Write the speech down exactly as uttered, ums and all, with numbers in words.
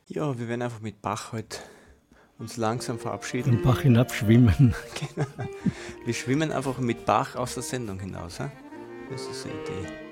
Ja, wir werden einfach mit Bach heute uns langsam verabschieden. Den Bach hinabschwimmen. Genau. Wir schwimmen einfach mit Bach aus der Sendung hinaus. He? Das ist die Idee.